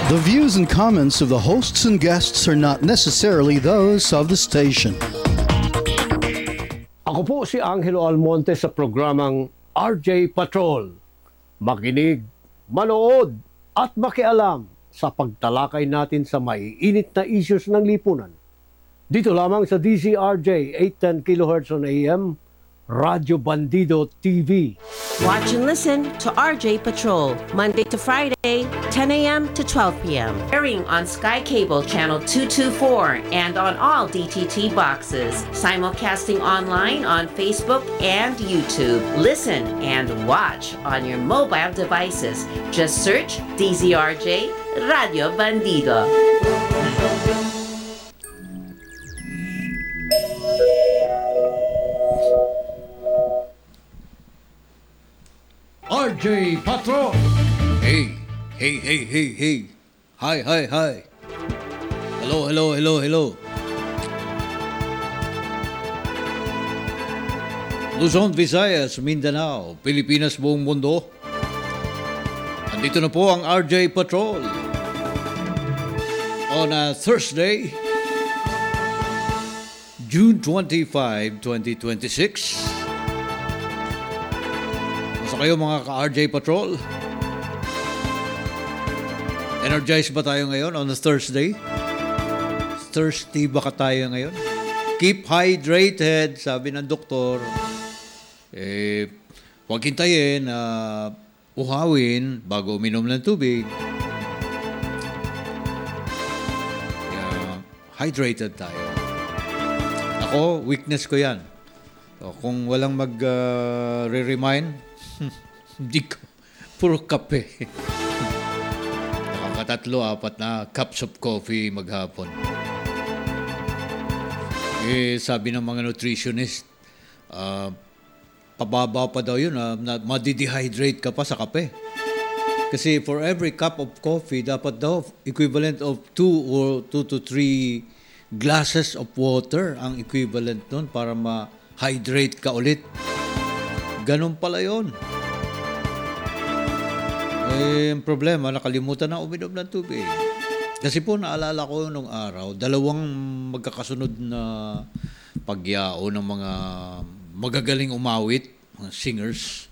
The views and comments of the hosts and guests are not necessarily those of the station. Ako po si Angelo Almonte sa programang RJ Patrol. Makinig, manood at makialam sa pagtalakay natin sa maiinit na issues ng lipunan. Dito lamang sa DZRJ 810 kHz on AM, Radyo Bandido TV. Watch and listen to RJ Patrol, Monday to Friday, 10 a.m. to 12 p.m. Airing on Sky Cable Channel 224 and on all DTT boxes. Simulcasting online on Facebook and YouTube. Listen and watch on your mobile devices. Just search DZRJ Radio Bandido. RJ Patrol! Hey, hey, hey, hey, hey. Hi, hi, hi. Hello, hello, hello, hello. Luzon, Visayas, Mindanao, Pilipinas, buong mundo. Andito na po ang RJ Patrol. On a Thursday, June 25, 2026. Masa kayo mga ka-RJ Patrol? Energized ba tayo ngayon on a Thursday? Thirsty ba ka tayo ngayon? Keep hydrated, sabi ng doktor. Huwag hintayin na uhawin bago uminom ng tubig. Kaya, hydrated tayo. Ako, weakness ko yan. So, kung walang mag-re-remind, hindi ko, puro kape. Nakakatatlo, 4 na cups of coffee maghapon. Sabi ng mga nutritionist, pababa pa daw yun, na madidehydrate ka pa sa kape. Kasi for every cup of coffee, dapat daw equivalent of 2 to 3 glasses of water ang equivalent nun para ma-hydrate ka ulit. Ganun pala yun. Ang problema, nakalimutan na uminom ng tubig. Kasi po, naalala ko nung araw, 2 magkakasunod na pagyao ng mga magagaling umawit, mga singers.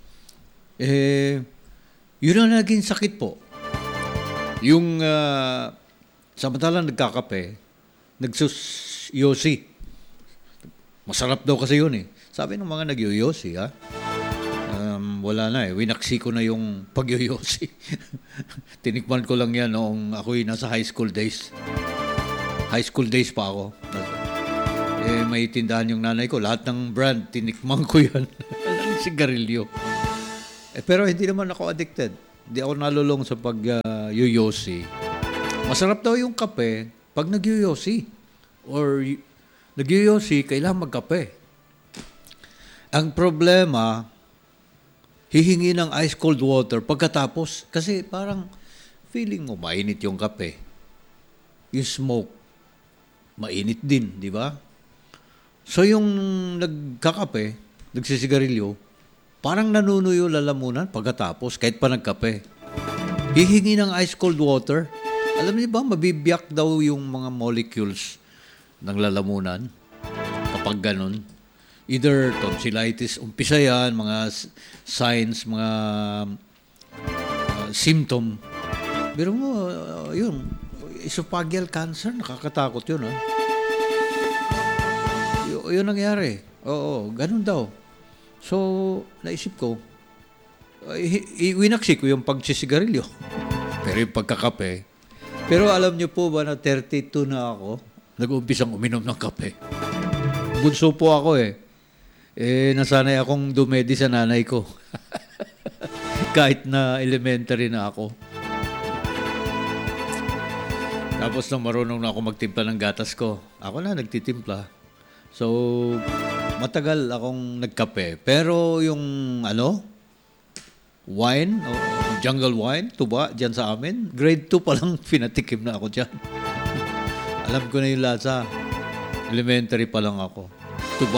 Yun ang naging sakit po. Yung samantalang nagkakape, nagsusyosi. Masarap daw kasi yun eh. Sabi ng mga nagyoyosi, ha? Wala na eh. Winaksi ko na yung pagyoyosi. Tinikman ko lang yan noong ako'y nasa high school days. High school days pa ako. May tindahan yung nanay ko. Lahat ng brand, tinikman ko yan. Ang sigarilyo. Pero hindi naman ako addicted. Hindi ako nalulong sa pagyoyosi. Masarap daw yung kape pag nagyoyosi. Or nagyoyosi, kailangan magkape. Ang problema, hihingi ng ice cold water pagkatapos kasi parang feeling mo mainit yung kape. Yung smoke, mainit din, di ba? So yung nagkakape, nagsisigarilyo, parang nanunuyo lalamunan pagkatapos kahit pa nagkape. Hihingi ng ice cold water. Alam niyo ba, mabibiyak daw yung mga molecules ng lalamunan kapag ganun. Either tonsillitis, umpisa yan, mga signs, mga symptom. Pero mo, yun, esophageal cancer, nakakatakot yun, ha? Yun nangyari. Oo, ganun daw. So, naisip ko, winaksi ko yung pagsisigarilyo. Pero yung pagkakape. Pero alam niyo po ba na 32 na ako, nag-umpisang uminom ng kape. Bunso po ako eh. Nasanay akong dumedi sa nanay ko. Kahit na elementary na ako. Tapos nang marunong na ako magtimpla ng gatas ko, ako na nagtitimpla. So, matagal akong nagkape. Pero yung wine, jungle wine, tuba, dyan sa amin, grade 2 pa lang pinatikim na ako dyan. Alam ko na yung lasa. Elementary pa lang ako. Tuba.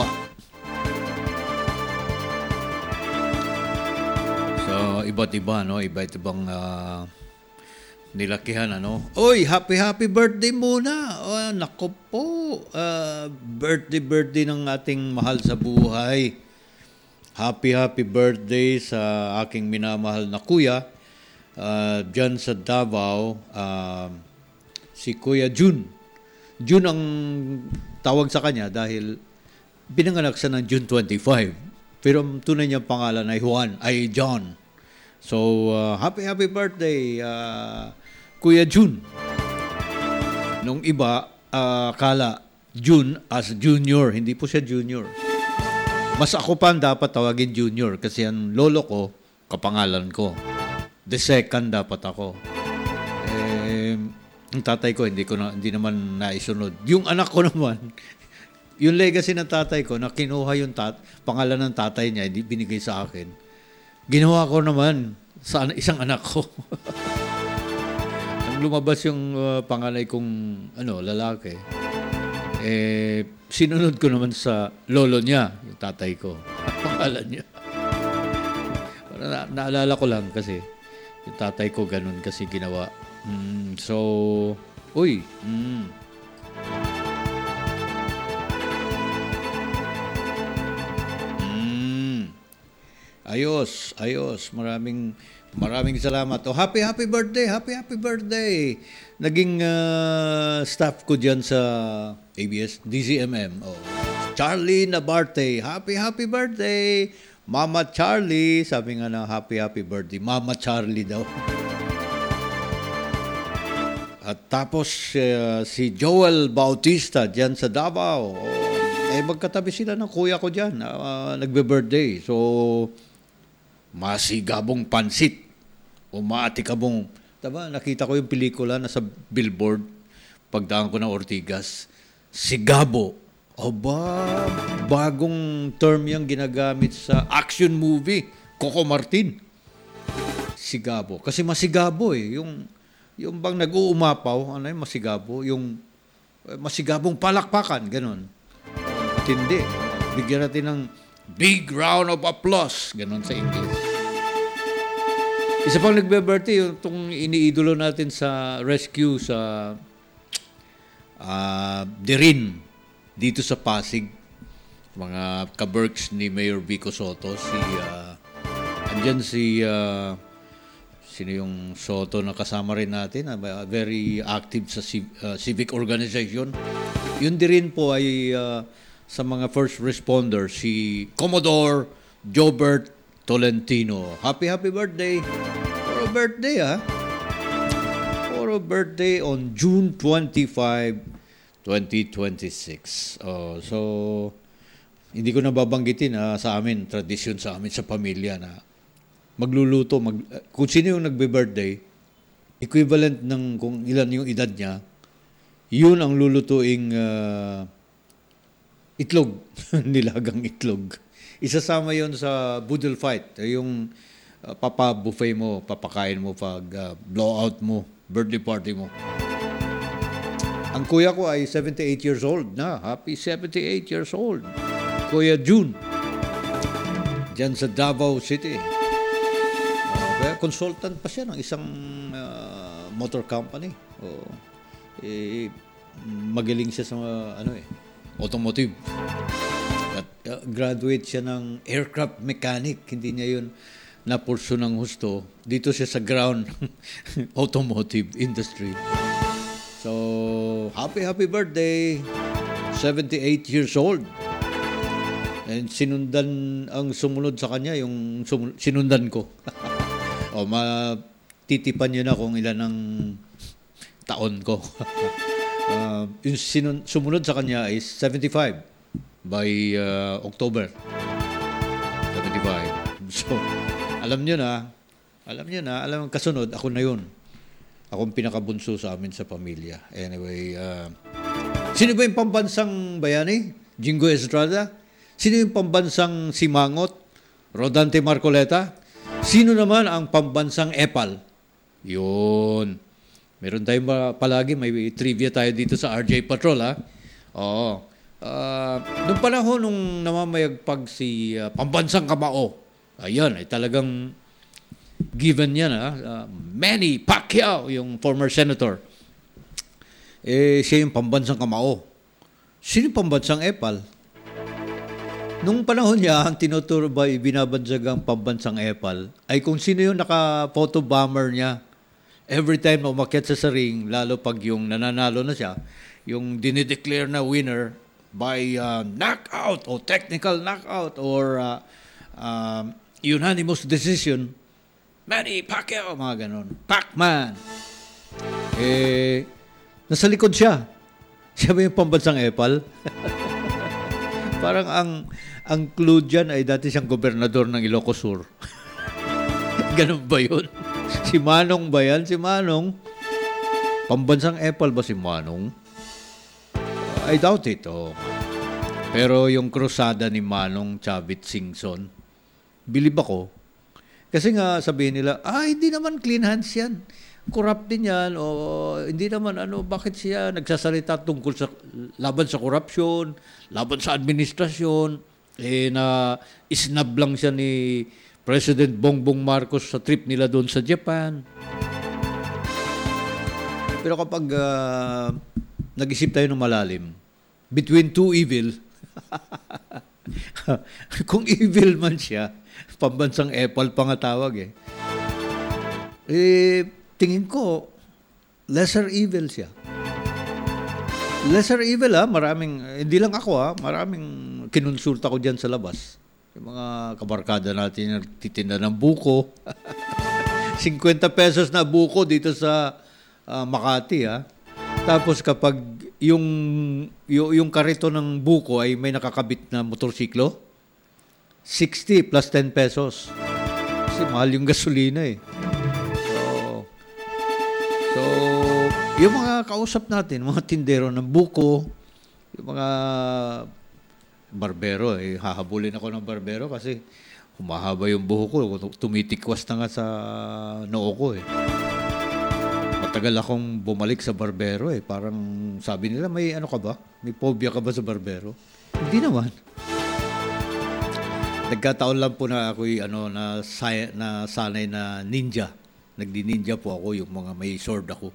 So, iba't iba, no? Iba't ibang nilakihan, ano. Oy, happy birthday muna. Oh, nako po. Birthday ng ating mahal sa buhay. Happy birthday sa aking minamahal na kuya. Diyan sa Davao, si Kuya June. June ang tawag sa kanya dahil pinanganak siya ng June 25. Pero ang tunay niyang pangalan ay John. So, happy birthday, Kuya June. Nung iba, kala June as junior. Hindi po siya junior. Mas ako pa ang dapat tawagin junior kasi ang lolo ko, kapangalan ko. The second dapat ako. Ang tatay ko, hindi naman naisunod. Yung anak ko naman, yung legacy ng tatay ko, na kinuha yung pangalan ng tatay niya, hindi binigay sa akin. Ginawa ko naman sa isang anak ko. Nang lumabas yung panganay kong lalaki, sinunod ko naman sa lolo niya, yung tatay ko. Pangalan niya. Naalala ko lang kasi, yung tatay ko ganun kasi ginawa. Ayos. Maraming salamat. Oh, happy birthday. Naging staff ko diyan sa ABS DZMM. Oh, Charlie Nabarte. Happy birthday. Mama Charlie. Sabi nga na happy birthday. Mama Charlie daw. At tapos si Joel Bautista diyan sa Davao. Magkatabi sila ng kuya ko diyan. Nagbe-birthday. So, masigabong pansit. Umaatikabong. Tama, nakita ko yung pelikula na sa billboard pagdaan ko ng Ortigas. Sigabo. Bagong term yung ginagamit sa action movie. Coco Martin. Sigabo. Kasi masigabo yung bang nag-uumapaw, masigabo, yung masigabong palakpakan, ganun. Tindi. Bigyan natin ng big round of applause, ganun sa English. Isa pang nagbe-birthday, yung itong iniidolo natin sa rescue sa Dirin, dito sa Pasig. Mga kaberks ni Mayor Vico Soto. Andyan sino yung Soto na kasama rin natin, very active sa civic organization. Yun din po ay sa mga first responders, si Commodore Jobert Tolentino. Happy birthday. For a birthday, For a birthday on June 25, 2026. So, hindi ko na babanggitin sa amin, tradisyon sa amin sa pamilya na magluluto, kung sino yung nagbe-birthday, equivalent ng kung ilan yung edad niya, yun ang lulutuing itlog, nilagang itlog. Isasama yun sa Boodle Fight, yung papa-buffet mo, papakain mo pag blowout mo, birthday party mo. Ang kuya ko ay 78 years old na. Happy 78 years old. Kuya June. Diyan sa Davao City. Consultant pa siya ng isang motor company. Magaling siya sa automotive. At graduate siya ng aircraft mechanic. Hindi niya yun napurso ng husto. Dito siya sa ground automotive industry. So, happy birthday. 78 years old. And ang sumunod sa kanya, yung sinundan ko. Matitipan nyo na kung ilan ang taon ko. Yung sumunod sa kanya is 75 by October. 75. So, alam nyo na, kasunod, ako na yun. Ako ang pinakabunso sa amin sa pamilya. Anyway, sino ba yung pambansang bayani? Jingo Estrada? Sino yung pambansang Simangot? Rodante Marcoleta? Sino naman ang pambansang Epal? Yun. Meron tayong palagi, may trivia tayo dito sa RJ Patrol, Oo. Noong panahon nung namamayagpag si pambansang Kamao, ayan, ay talagang given niya na, Manny Pacquiao, yung former senator, siya yung pambansang kamao. Sino yung pambansang epal? Nung panahon niya, ang tinuturo ba binabanjag ang pambansang epal ay kung sino yung naka-photo bomber niya. Every time na umakyat sa ring, lalo pag yung nananalo na siya, yung dinideclare na winner by knockout o technical knockout or unanimous decision, Manny Pacquiao, mga ganon. Pac-Man. Nasa likod siya. Siya ba yung pambansang epal? Parang ang clue dyan ay dati siyang gobernador ng Ilocos Sur. Ganun ba yun? Si Manong ba yan? Si Manong? Pambansang epal ba si Manong? I doubt it. Oh. Pero yung krusada ni Manong Chavit Singson, bilib ako. Kasi nga sabihin nila, hindi naman clean hands yan. Corrupt din yan. O hindi naman, bakit siya nagsasalita tungkol sa laban sa korupsyon, laban sa administrasyon, na isnab lang siya ni President Bongbong Marcos sa trip nila doon sa Japan. Pero kapag nag-isip tayo ng malalim, between two evil, kung evil man siya, pambansang epal pa nga tawag tingin ko, lesser evil siya. Lesser evil maraming, hindi lang ako maraming kinonsulta ko dyan sa labas. Yung mga kabarkada natin na titinda ng buko. 50 pesos na buko dito sa Makati Tapos kapag yung karito ng buko ay may nakakabit na motorsiklo, 60 plus 10 pesos. Kasi mahal yung gasolina So, yung mga kausap natin, mga tindero ng buko, yung mga barbero, hahabulin ako ng barbero kasi humahaba yung buhok ko, tumitikwas na nga sa noo ko Matagal akong bumalik sa barbero parang sabi nila, may ka ba? May phobia ka ba sa barbero? Hindi naman. Nagkataon lang po na ako'y na sanay na ninja. Nagdi-ninja po ako, yung mga may sword ako.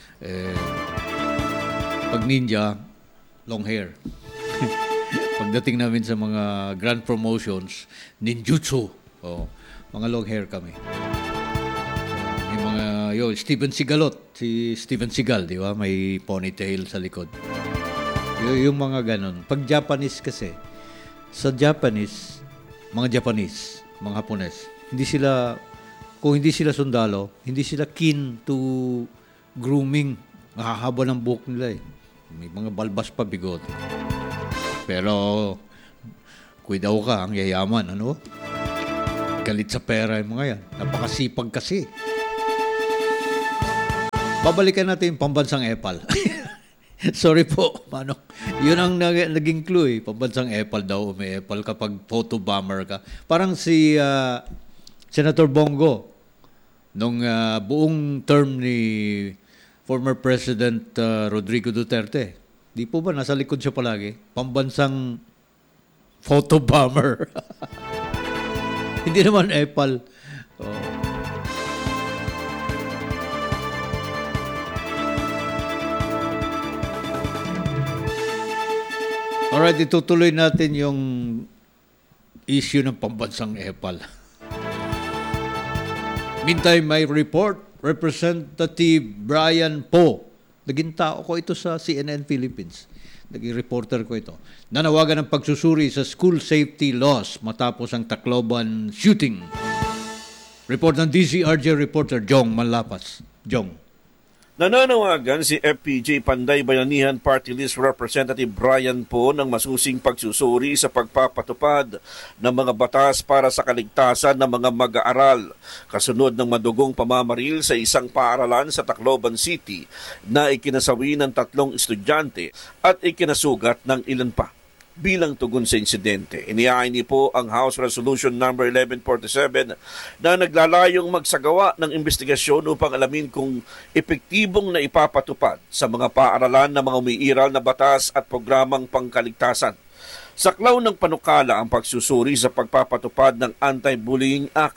Pag ninja, long hair. Pagdating namin sa mga grand promotions, ninjutsu. Mga long hair kami. May mga, Steven Seagalot. Si Steven Seagal, di ba? May ponytail sa likod. Yung mga ganon. Pag Japanese kasi, sa Japanese, mga Hapones, kung hindi sila sundalo, hindi sila keen to grooming. Mahahaba ng buhok nila May mga balbas pa bigot. Pero, kuidaw ka, ang yayaman, Galit sa pera yung mga yan. Napakasipag kasi. Babalikan natin yung pambansang epal. Sorry po, Manong. Yun ang naging clue Pambansang epal daw, may epal kapag photo bomber ka. Parang si Senator Bongo, nung buong term ni former President Rodrigo Duterte, di po ba nasa likod siya palagi? Pambansang photo bomber. Hindi naman epal. Alright, itutuloy natin yung issue ng pambansang epal. Meantime, may report, Representative Brian Poe. Naging tao ko ito sa CNN Philippines. Naging reporter ko ito. Nanawagan ng pagsusuri sa school safety laws matapos ang Tacloban shooting. Report ng DZRJ reporter Jong Manlapas. Jong. Nananawagan si FPJ Panday Bayanihan Party List Representative Brian Poe ng masusing pagsusuri sa pagpapatupad ng mga batas para sa kaligtasan ng mga mag-aaral kasunod ng madugong pamamaril sa isang paaralan sa Tacloban City na ikinasawi ng 3 estudyante at ikinasugat ng ilan pa. Bilang tugon sa insidente, inihain po ang House Resolution No. 1147 na naglalayong magsagawa ng investigasyon upang alamin kung epektibong na ipapatupad sa mga paaralan ng mga umiiral na batas at programang pangkaligtasan. Saklaw ng panukala ang pagsusuri sa pagpapatupad ng Anti-Bullying Act.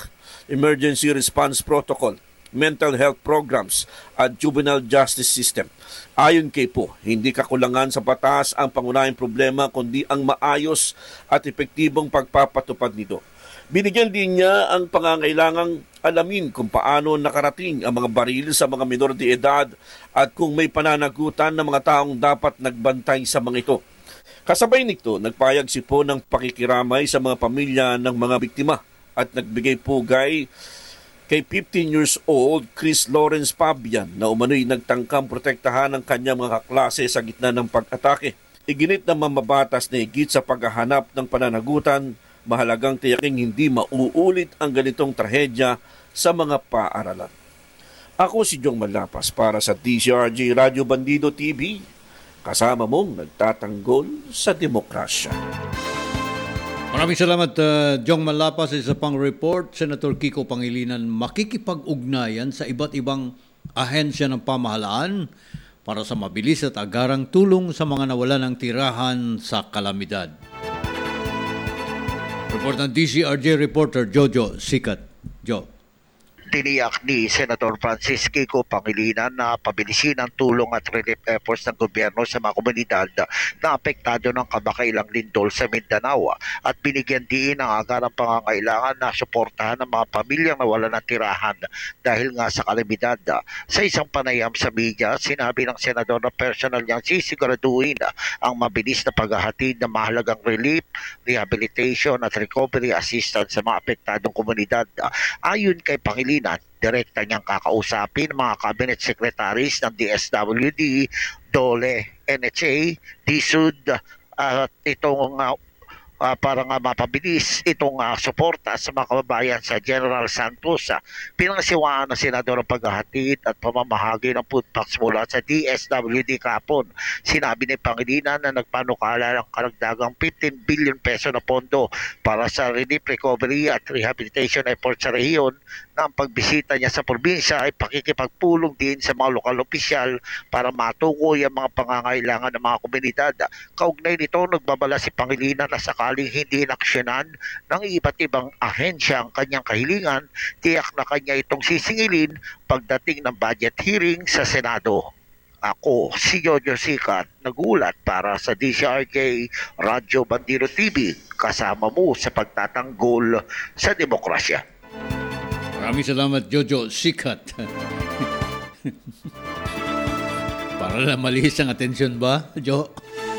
emergency response protocol, mental health programs at juvenile justice system. Ayon kay Po, hindi kakulangan sa batas ang pangunahing problema kundi ang maayos at epektibong pagpapatupad nito. Binigyan din niya ang pangangailangang alamin kung paano nakarating ang mga baril sa mga minor de edad at kung may pananagutan ng mga taong dapat nagbantay sa mga ito. Kasabay nito, nagpayag si Po ng pakikiramay sa mga pamilya ng mga biktima at nagbigay pugay kay 15 years old Chris Lawrence Pabian na umano'y nagtangkang protektahan ng kanyang mga kaklase sa gitna ng pag-atake. Iginit ng mamabatas na higit sa paghahanap ng pananagutan, mahalagang tiyaking hindi mauulit ang ganitong trahedya sa mga paaralan. Ako si Jong Malapas para sa DCRJ Radio Bandido TV, kasama mong nagtatanggol sa demokrasya. Maraming salamat, Jong Malapas. Isa pang report, Senator Kiko Pangilinan makikipag-ugnayan sa iba't ibang ahensya ng pamahalaan para sa mabilis at agarang tulong sa mga nawalan ng tirahan sa kalamidad. Report ng DCRJ reporter Jojo Sikat. Jo. Tiniyak ni Senator Francis Kiko Pangilinan na pabilisin ang tulong at relief efforts ng gobyerno sa mga komunidad na apektado ng kamakailang lindol sa Mindanao at binigyan din ang agarang pangangailangan na suportahan ng mga pamilyang nawalan ng tirahan dahil nga sa kalamidad. Sa isang panayam sa media, sinabi ng senador na personal niyang sisiguraduhin ang mabilis na paghahatid ng mahalagang relief, rehabilitation at recovery assistance sa mga apektadong komunidad. Ayon kay Pangilinan, direkta niyang kakausapin mga cabinet secretaries ng DSWD, DOLE, NHA, DSUD at itong para nga mapabilis itong suporta sa mga kababayan sa General Santos. Pinangasiwaan ng senador ang paghahatid at pamamahagi ng food packs mula sa DSWD kahapon. Sinabi ni Pangilinan na nagpanukala ng karagdagang 15 billion peso na pondo para sa relief, recovery at rehabilitation efforts sa rehiyon na ang pagbisita niya sa probinsya ay pakikipagpulong din sa mga lokal opisyal para matukoy ang mga pangangailangan ng mga komunidad. Kaugnay nito, nagbabala si Pangilinan na sakaling hindi inaksyonan ng iba't ibang ahensya ang kanyang kahilingan, tiyak na kanya itong sisingilin pagdating ng budget hearing sa Senado. Ako, si Jojo Sikat, nagulat para sa DCRJ Radyo Bandido TV, kasama mo sa pagtatanggol sa demokrasya. Maraming salamat, Jojo Sikat. Para na malihis ang atensyon ba, Jo?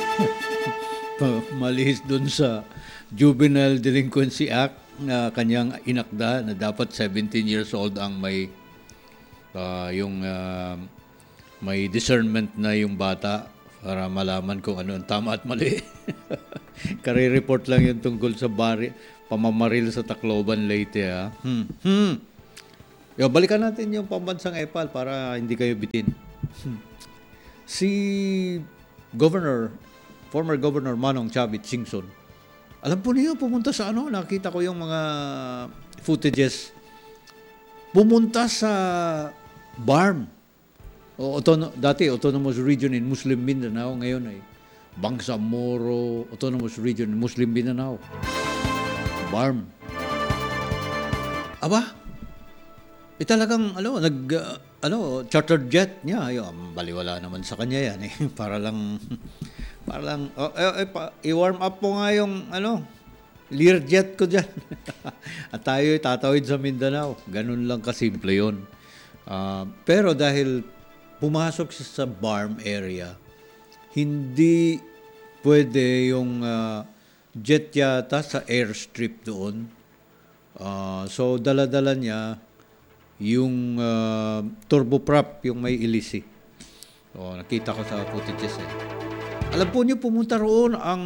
Malihis dun sa Juvenile Delinquency Act na kanyang inakda na dapat 17 years old ang may may discernment na yung bata para malaman kung ano ang tama at mali. Kare-report lang yung tungkol sa pamamaril sa Tacloban Leyte. Balikan natin yung pambansang EPAL para hindi kayo bitin. Si former Governor Manong Chavit Singson, alam po niyo, pumunta sa nakita ko yung mga footages. Pumunta sa BARM. Dati Autonomous Region in Muslim Mindanao, ngayon ay Bangsamoro Autonomous Region in Muslim Mindanao. BARM. Aba, talagang chartered jet niya. Baliwala naman sa kanya yan para lang i-warm up po nga yung Learjet ko dyan. At tayo tatawid sa Mindanao. Ganun lang kasimple yun. Pero dahil pumasok siya sa BARM area, hindi pwede yung jet yata sa airstrip doon. So dala-dala niya yung turboprop, yung may ilisi. Nakita ko sa footages Alam po niyo, pumunta roon ang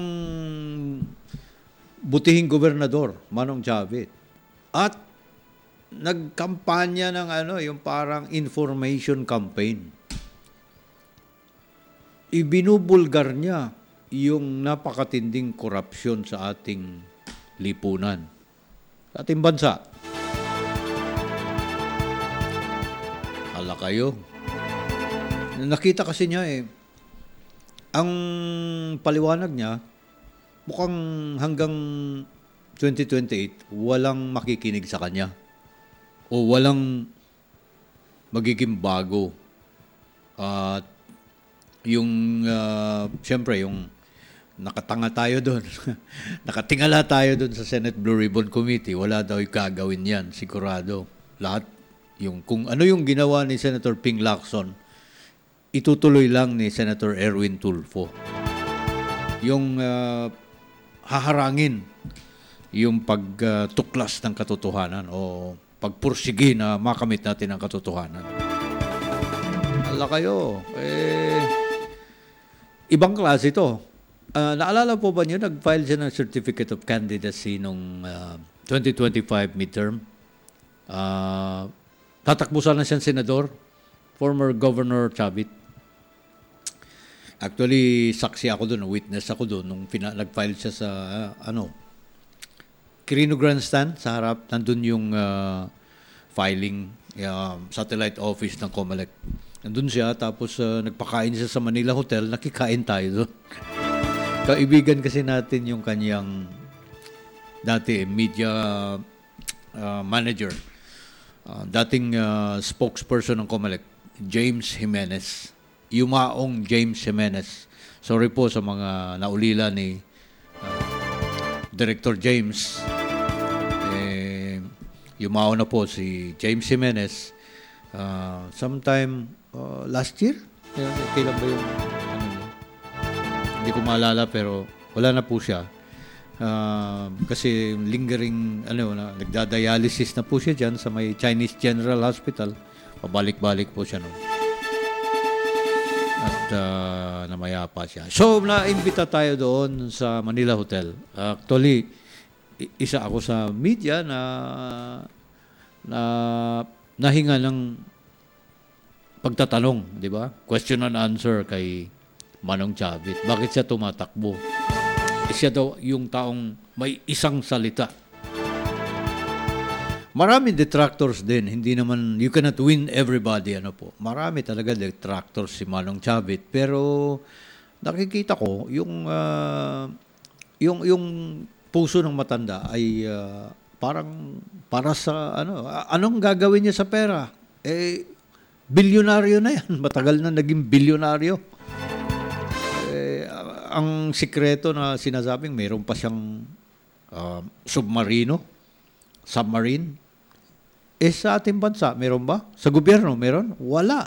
butihing gobernador, Manong Chavit. At nagkampanya ng yung parang information campaign. Ibinubulgar niya yung napakatinding korupsyon sa ating lipunan, sa ating bansa. Hala kayo. Nakita kasi niya ang paliwanag niya, mukhang hanggang 2028, walang makikinig sa kanya. o walang magiging bago. At siyempre, yung nakatanga tayo doon, nakatingala tayo doon sa Senate Blue Ribbon Committee, wala daw gagawin yan, sigurado. Lahat, kung ano yung ginawa ni Senator Ping Lacson, itutuloy lang ni Senator Erwin Tulfo. Yung haharangin yung pagtuklas ng katotohanan o pagpursige na makamit natin ang katotohanan. Ala kayo, ibang klase ito. Naalala po ba niyo, nag-file siya ng Certificate of Candidacy noong 2025 midterm. Tatakbo sana siyang senador, former Governor Chavit. Actually, saksi ako doon, witness ako doon nung nag-file siya sa Quirino Grandstand sa harap. Nandun yung filing satellite office ng COMELEC. Nandun siya, tapos nagpakain siya sa Manila Hotel, nakikain tayo doon. Kaibigan kasi natin yung kanyang dati media manager, dating spokesperson ng COMELEC, James Jimenez. Yumaong James Jimenez. Sorry po sa mga naulila ni Director James. Yumao na po si James Jimenez sometime last year. Kailan ba yung hindi ko maalala, pero wala na po siya. Kasi lingering nagdadialysis na po siya dyan sa may Chinese General Hospital. Pabalik-balik po siya noon. At namaya pa siya. So, naimbita tayo doon sa Manila Hotel. Actually, isa ako sa media na nahinga ng pagtatanong, di ba? Question and answer kay Manong Chavit. Bakit siya tumatakbo? Siya daw yung taong may isang salita. Maraming detractors din. Hindi naman, you cannot win everybody. Marami talaga detractors si Manong Chavit. Pero nakikita ko, yung puso ng matanda ay parang para sa anong gagawin niya sa pera? Bilyonaryo na yan. Matagal na naging bilyonaryo. Ang sikreto na sinasabing mayroon pa siyang submarine. Sa ating bansa, meron ba? Sa gobyerno, meron? Wala.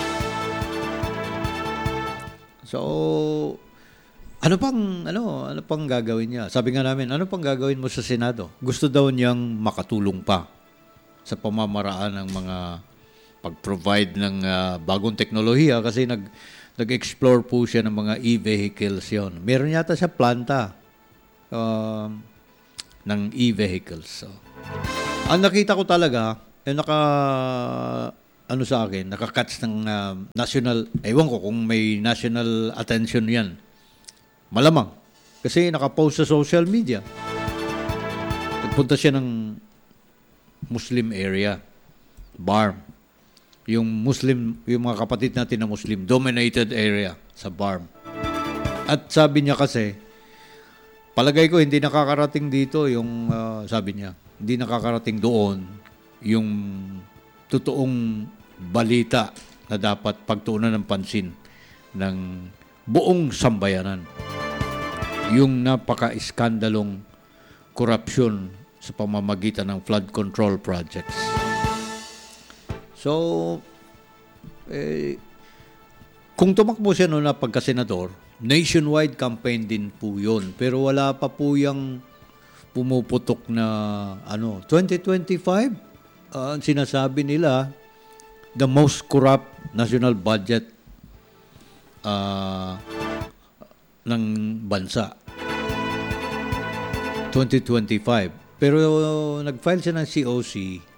So, ano pang gagawin niya? Sabi nga namin, ano pang gagawin mo sa Senado? Gusto daw niyang makatulong pa sa pamamaraan ng mga pag-provide ng bagong teknolohiya kasi nag-explore po siya ng mga e-vehicles yon. Meron yata siya planta ng e-vehicles. So, ang nakita ko talaga, sa akin, nakakatch ng national, ewan ko kung may national attention yan. Malamang. Kasi nakapost sa social media. Nagpunta siya ng Muslim area, Barm. Yung mga kapatid natin na Muslim, dominated area sa Barm. At sabi niya kasi, palagay ko hindi nakakarating dito yung, sabi niya, hindi nakakarating doon yung totoong balita na dapat pagtuunan ng pansin ng buong sambayanan. Yung napaka-iskandalong korupsyon sa pamamagitan ng flood control projects. So, kung tumakbo siya noon na pagka-senador, nationwide campaign din po yun. Pero wala pa po yung pumuputok na 2025, ang sinasabi nila, the most corrupt national budget ng bansa. 2025. Pero nag-file siya ng COC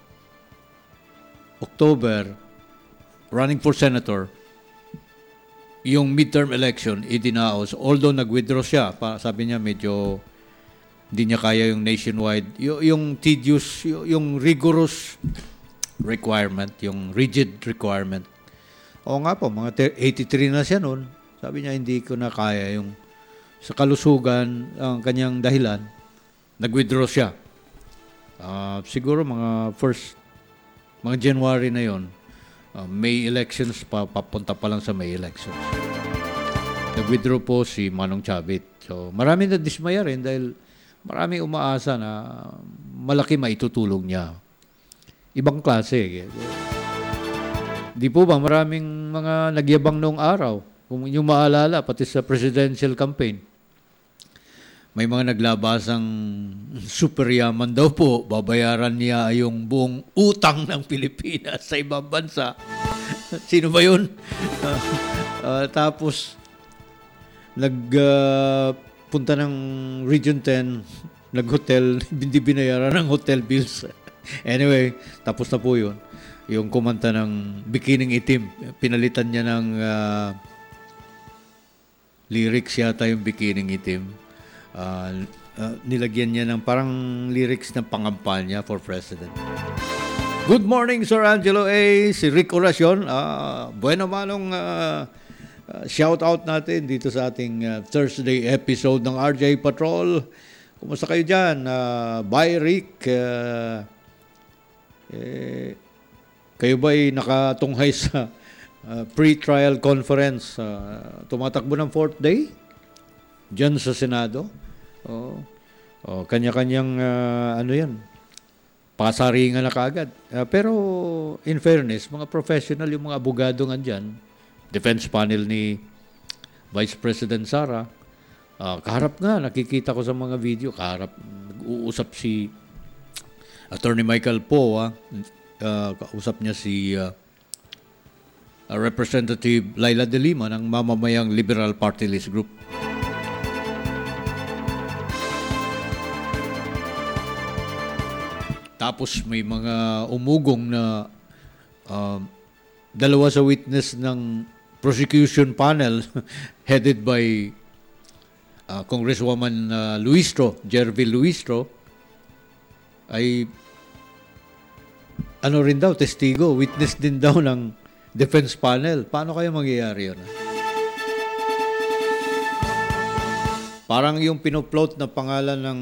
October, running for senator. Yung midterm election, idinaos. Although nag-withdraw siya, sabi niya medyo hindi niya kaya yung nationwide, yung tedious, yung rigorous requirement, yung rigid requirement. Oo nga po, mga 83 na siya noon. Sabi niya, hindi ko na kaya yung sa kalusugan, ang kanyang dahilan, nag-withdraw siya. Siguro mga first mga January na yon, May elections, papunta pa lang sa May elections. Nag-withdraw po si Manong Chavit. So, marami na dismaya rin dahil marami umaasa na malaki maitutulong niya. Ibang klase. Di po ba maraming mga nagyabang noong araw? Kung inyo maalala, pati sa presidential campaign, may mga naglabasang super yaman daw po, babayaran niya yung buong utang ng Pilipinas sa ibang bansa. Sino ba yun? Tapos, punta ng Region 10, nag-hotel, hindi binayaran ng hotel bills. Anyway, tapos na po yun. Yung kumanta ng Bikining Itim, pinalitan niya ng lyrics yata yung Bikining Itim. Nilagyan niya ng parang lyrics ng pangampanya for president. Good morning, Sir Angelo A. Si Rick Oracion. Bueno manong shout out natin dito sa ating Thursday episode ng RJ Patrol. Kumusta kayo dyan? Bye Rick. Kayo ba'y nakatunghay sa pre-trial conference? Tumatakbo ng 4th day? Diyan sa Senado? Kanya-kanyang ano yan, pasaringan na kaagad. Pero in fairness, mga professional, yung mga abogado nga dyan, defense panel ni Vice President Sara, kaharap nga, nakikita ko sa mga video, kaharap, nag-uusap si Attorney Michael Poe, kausap niya si Representative Laila De Lima ng mamamayang Liberal Party List Group. Tapos may mga umugong na dalawa sa witness ng prosecution panel headed by Congresswoman Jervil Luistro, ay ano rin daw, testigo, witness din daw ng defense panel. Paano kaya mangyayari yun? Parang yung pinuploat na pangalan ng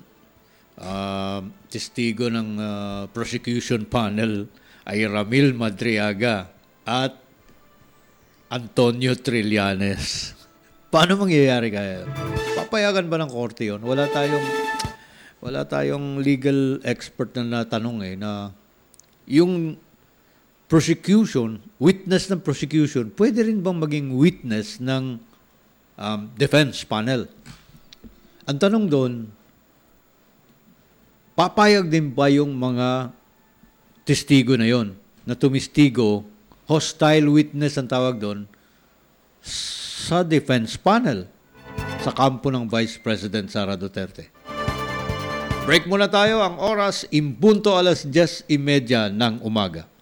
testigo ng prosecution panel ay Ramil Madriaga at Antonio Trillanes. Paano mangyayari kaya? Papayagan ba ng korte yun? Wala tayong legal expert na natanong na yung prosecution, witness ng prosecution, pwede rin bang maging witness ng defense panel? Ang tanong doon, papayag din ba yung mga testigo na yon na tumistigo, hostile witness ang tawag doon, sa defense panel sa kampo ng Vice President Sara Duterte? Break muna tayo. Ang oras, impunto 10:30 ng umaga.